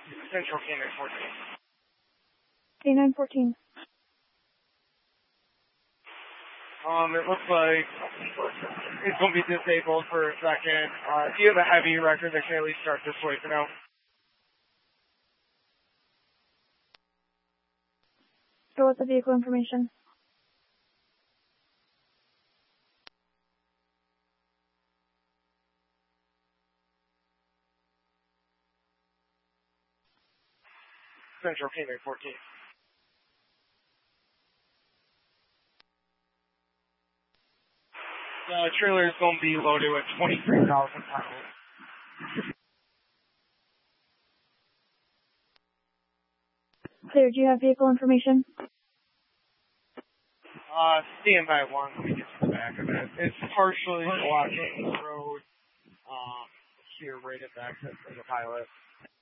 Central Canine 14. Canine 14. It looks like it's going to be disabled for a second. Do you have a heavy record that can at least start this way for now? So what's the vehicle information? Central Canine 14. The trailer is going to be loaded with 23,000 pounds. Clear, do you have vehicle information? Stand by one. Let me get to the back of it. It's partially blocking the road here right at the exit for the pilot.